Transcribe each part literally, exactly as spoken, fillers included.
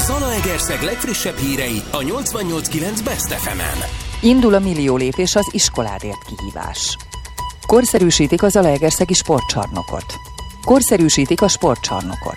Zalaegerszeg legfrissebb hírei a nyolcvannyolc kilenc Best ef emen. Indul a millió lépés az iskoládért kihívás. Korszerűsítik a zalaegerszegi sportcsarnokot. Korszerűsítik a sportcsarnokot.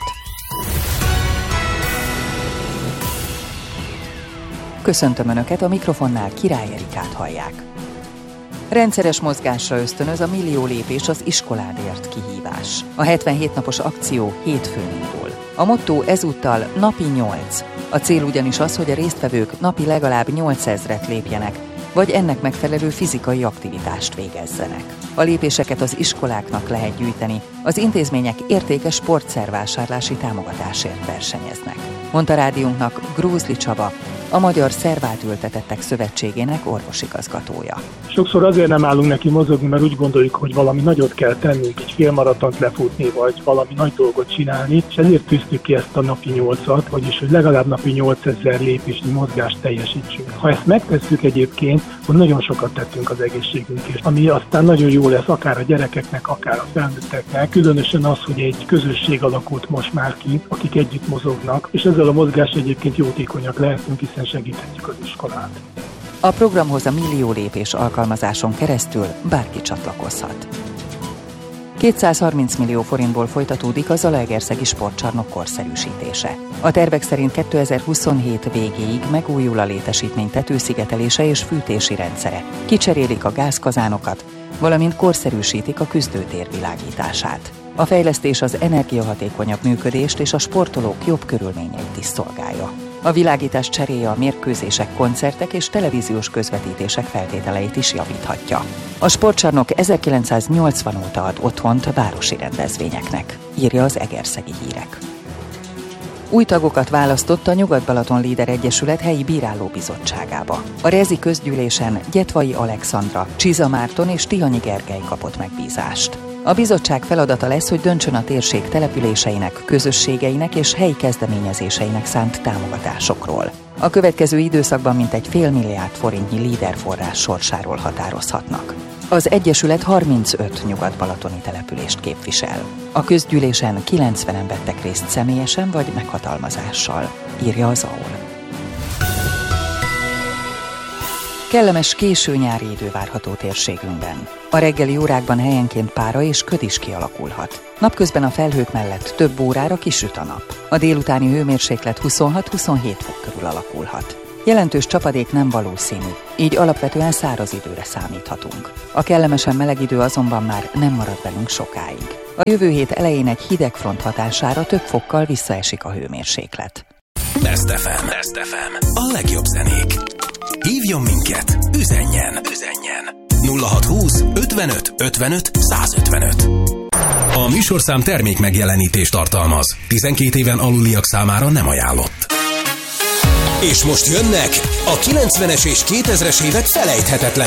Köszöntöm Önöket, a mikrofonnál Király Erikát hallják. Rendszeres mozgásra ösztönöz a millió lépés az iskoládért kihívás. A hetvenhét napos akció hétfőn indul. A motto ezúttal napi nyolc. A cél ugyanis az, hogy a résztvevők napi legalább nyolcezret lépjenek, vagy ennek megfelelő fizikai aktivitást végezzenek. A lépéseket az iskoláknak lehet gyűjteni, az intézmények értékes sportszervásárlási támogatásért versenyeznek, mondta rádiónknak Grózli Csaba, a Magyar Szervátültetettek Szövetségének orvosigazgatója. Sokszor azért nem állunk neki mozogni, mert úgy gondoljuk, hogy valami nagyot kell tennünk, egy félmaratont lefutni, vagy valami nagy dolgot csinálni, és ezért tűztük ki ezt a napi nyolcat, vagyis hogy legalább napi nyolcezer lépésnyi mozgást teljesítsünk. Ha ezt megtesszük egyébként, akkor nagyon sokat tettünk az egészségünkért, ami aztán nagyon jó lesz akár a gyerekeknek, akár a felnőtteknek. Különösen az, hogy egy közösség alakult most már ki, akik együtt mozognak, és ezzel a mozgás egyébként jótékonyak lehetünk, hiszen segíthetjük az iskolát. A programhoz a millió lépés alkalmazáson keresztül bárki csatlakozhat. kétszázharminc millió forintból folytatódik a zalaegerszegi sportcsarnok korszerűsítése. A tervek szerint kétezer-huszonhét végéig megújul a létesítmény tetőszigetelése és fűtési rendszere. Kicserélik a gázkazánokat, valamint korszerűsítik a küzdőtér világítását. A fejlesztés az energiahatékonyabb működést és a sportolók jobb körülményeit is szolgálja. A világítás cseréje a mérkőzések, koncertek és televíziós közvetítések feltételeit is javíthatja. A sportcsarnok ezerkilencszáznyolcvan óta ad otthont városi rendezvényeknek, írja az Egerszegi Hírek. Új tagokat választott a Nyugat-Balaton Líder Egyesület helyi bírálóbizottságába. A rezi közgyűlésen Gyetvai Alexandra, Csiza Márton és Tihanyi Gergely kapott megbízást. A bizottság feladata lesz, hogy döntsön a térség településeinek, közösségeinek és helyi kezdeményezéseinek szánt támogatásokról. A következő időszakban mintegy fél milliárd forintnyi líderforrás sorsáról határozhatnak. Az Egyesület harmincöt nyugat-balatoni települést képvisel. A közgyűlésen kilencvenen vettek részt személyesen vagy meghatalmazással, írja az á o el. Kellemes késő nyári idő várható térségünkben. A reggeli órákban helyenként pára és köd is kialakulhat. Napközben a felhők mellett több órára kisüt a nap. A délutáni hőmérséklet huszonhat-huszonhét fok körül alakulhat. Jelentős csapadék nem valószínű, így alapvetően száraz időre számíthatunk. A kellemesen meleg idő azonban már nem marad velünk sokáig. A jövő hét elején egy hideg front hatására több fokkal visszaesik a hőmérséklet. Best ef em. Best ef em. A legjobb zenék. Hívjon minket, üzenjen, üzenjen. nulla hatszázhúsz ötvenöt ötvenöt százötvenöt. A műsorszám termék megjelenítést tartalmaz. tizenkét éven aluliak számára nem ajánlott. És most jönnek a kilencvenes és kétezres évek felejthetetlen